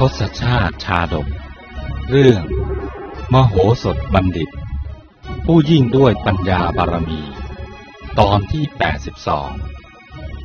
ศชาติชาดกเรื่องมโหสถบัณฑิตผู้ยิ่งด้วยปัญญาบารมีตอนที่82